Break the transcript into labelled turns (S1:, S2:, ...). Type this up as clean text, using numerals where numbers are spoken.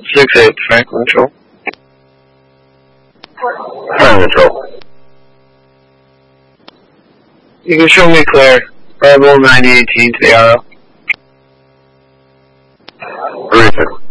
S1: 6-8, Franklin Control.
S2: Franklin Control.
S1: You can show me clear. Bravo 9018 to the RO.
S2: Release it.